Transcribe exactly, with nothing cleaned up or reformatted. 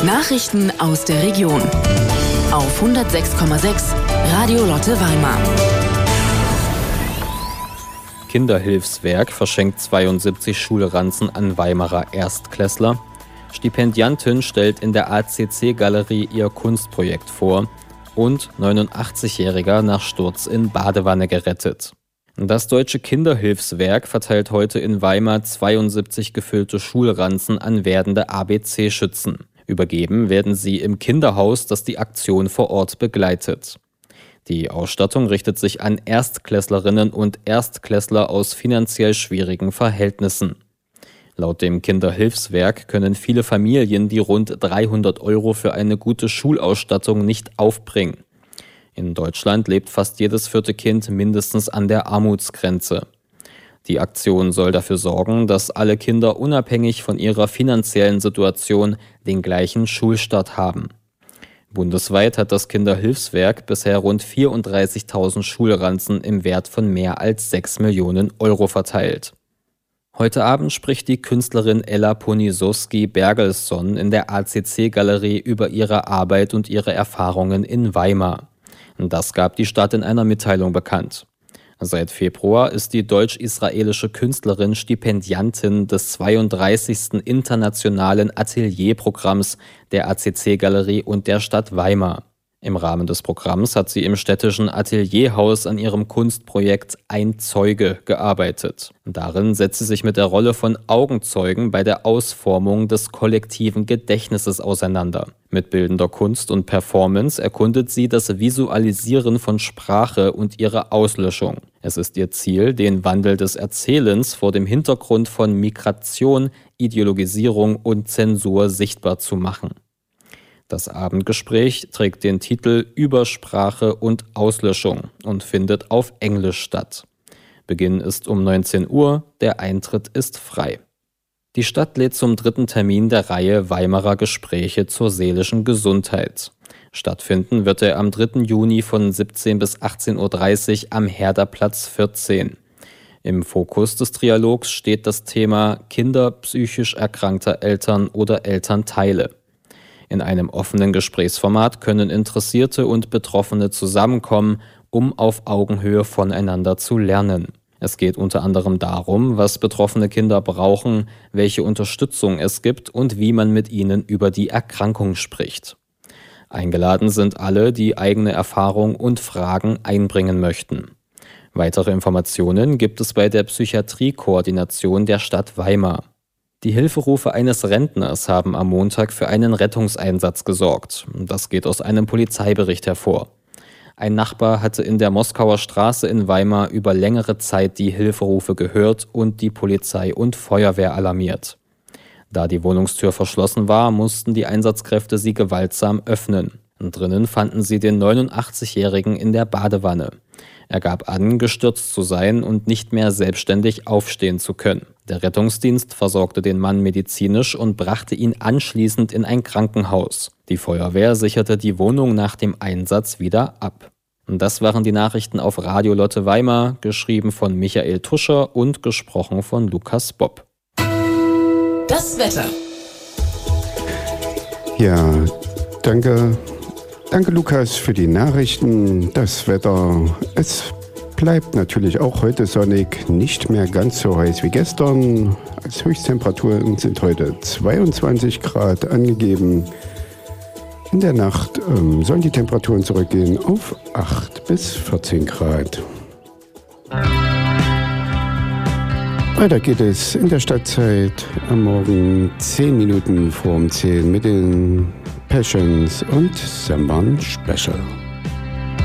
Nachrichten aus der Region. Auf hundertsechs Komma sechs Radio Lotte Weimar. Kinderhilfswerk verschenkt zweiundsiebzig Schulranzen an Weimarer Erstklässler. Stipendiantin stellt in der A C C-Galerie ihr Kunstprojekt vor. Und neunundachtzigjähriger nach Sturz in Badewanne gerettet. Das Deutsche Kinderhilfswerk verteilt heute in Weimar zweiundsiebzig gefüllte Schulranzen an werdende A B C-Schützen. Übergeben werden sie im Kinderhaus, das die Aktion vor Ort begleitet. Die Ausstattung richtet sich an Erstklässlerinnen und Erstklässler aus finanziell schwierigen Verhältnissen. Laut dem Kinderhilfswerk können viele Familien die rund dreihundert Euro für eine gute Schulausstattung nicht aufbringen. In Deutschland lebt fast jedes vierte Kind mindestens an der Armutsgrenze. Die Aktion soll dafür sorgen, dass alle Kinder unabhängig von ihrer finanziellen Situation den gleichen Schulstart haben. Bundesweit hat das Kinderhilfswerk bisher rund vierunddreißigtausend Schulranzen im Wert von mehr als sechs Millionen Euro verteilt. Heute Abend spricht die Künstlerin Ella Poniatowski-Bergelsson in der A C C-Galerie über ihre Arbeit und ihre Erfahrungen in Weimar. Das gab die Stadt in einer Mitteilung bekannt. Seit Februar ist die deutsch-israelische Künstlerin Stipendiantin des zweiunddreißigsten internationalen Atelierprogramms der A C C-Galerie und der Stadt Weimar. Im Rahmen des Programms hat sie im städtischen Atelierhaus an ihrem Kunstprojekt Ein Zeuge gearbeitet. Darin setzt sie sich mit der Rolle von Augenzeugen bei der Ausformung des kollektiven Gedächtnisses auseinander. Mit bildender Kunst und Performance erkundet sie das Visualisieren von Sprache und ihre Auslöschung. Es ist ihr Ziel, den Wandel des Erzählens vor dem Hintergrund von Migration, Ideologisierung und Zensur sichtbar zu machen. Das Abendgespräch trägt den Titel Über Sprache und Auslöschung und findet auf Englisch statt. Beginn ist um neunzehn Uhr, der Eintritt ist frei. Die Stadt lädt zum dritten Termin der Reihe Weimarer Gespräche zur seelischen Gesundheit. Stattfinden wird er am dritten Juni von siebzehn bis achtzehn Uhr dreißig am Herderplatz vierzehn. Im Fokus des Trialogs steht das Thema Kinder psychisch erkrankter Eltern oder Elternteile. In einem offenen Gesprächsformat können Interessierte und Betroffene zusammenkommen, um auf Augenhöhe voneinander zu lernen. Es geht unter anderem darum, was betroffene Kinder brauchen, welche Unterstützung es gibt und wie man mit ihnen über die Erkrankung spricht. Eingeladen sind alle, die eigene Erfahrung und Fragen einbringen möchten. Weitere Informationen gibt es bei der Psychiatriekoordination der Stadt Weimar. Die Hilferufe eines Rentners haben am Montag für einen Rettungseinsatz gesorgt. Das geht aus einem Polizeibericht hervor. Ein Nachbar hatte in der Moskauer Straße in Weimar über längere Zeit die Hilferufe gehört und die Polizei und Feuerwehr alarmiert. Da die Wohnungstür verschlossen war, mussten die Einsatzkräfte sie gewaltsam öffnen. Drinnen fanden sie den neunundachtzigjährigen in der Badewanne. Er gab an, gestürzt zu sein und nicht mehr selbstständig aufstehen zu können. Der Rettungsdienst versorgte den Mann medizinisch und brachte ihn anschließend in ein Krankenhaus. Die Feuerwehr sicherte die Wohnung nach dem Einsatz wieder ab. Das waren die Nachrichten auf Radio Lotte Weimar, geschrieben von Michael Tuscher und gesprochen von Lukas Bob. Das Wetter. Ja, danke. Danke, Lukas, für die Nachrichten. Das Wetter, es bleibt natürlich auch heute sonnig, nicht mehr ganz so heiß wie gestern. Als Höchsttemperaturen sind heute zweiundzwanzig Grad angegeben. In der Nacht ähm, sollen die Temperaturen zurückgehen auf acht bis vierzehn Grad. Weiter geht es in der Stadtzeit am Morgen zehn Minuten vor um zehn mit den Passions und Semban Special.